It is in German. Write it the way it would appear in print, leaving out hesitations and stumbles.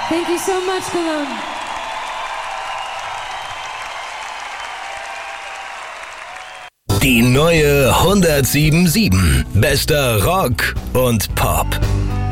Thank you so much, Cologne. Die neue 107.7. Bester Rock und Pop.